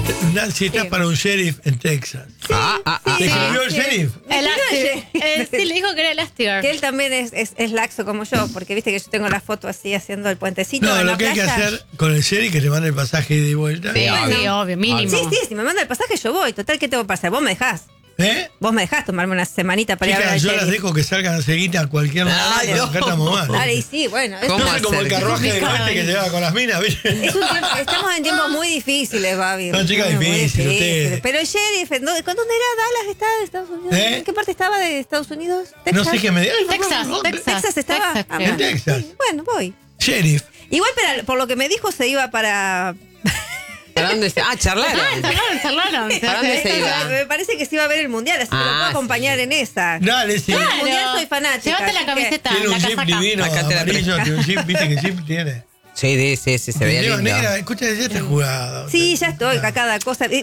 Si estás para un sheriff en Texas. ¿Te escribió el sheriff? Sí, le dijo que era Elastigirl. Que él también es laxo como yo, porque viste que yo tengo la foto así haciendo el puentecito. No, en lo la que hay que playa. hacer con el sheriff que te mande el pasaje ida y vuelta. Sí, obvio, mínimo. Sí, si me manda el pasaje yo voy. Total, ¿qué tengo que pasar? Vos me dejás. Vos me dejás tomarme una semanita para ir a ver al Chicas, yo las sheriff. dejo que salgan a seguita a cualquier lugar. Ay, no. Acá estamos mal. Dale, y sí, bueno. ¿Cómo No sé, como el hacer? carruaje de Marte que lleva con las minas, ¿viste? Estamos en tiempos muy difíciles, Babi. Son chicas Muy difíciles, ustedes. Pero el sheriff, ¿dónde era? ¿Dallas estaba de Estados Unidos? ¿En qué parte estaba de Estados Unidos? No sé qué me diga. Texas estaba. Texas, En Texas. Sí, bueno, voy. Sheriff. Igual, pero por lo que me dijo, se iba para... ¿Para dónde se...? charlaron. Charlaron. ¿Para dónde se iba? Me parece que se iba a ver el mundial, así que lo puedo acompañar en esa. Dale, sí. El mundial soy fanática. Llévate la así que- camiseta, Tiene la un jeep casaca. divino, Acá te la amarillo, tiene un jeep, viste que jeep tiene. Sí, se veía Digo, lindo. negra, escucha, ya está jugado. Sí, ya estoy, a cada cosa.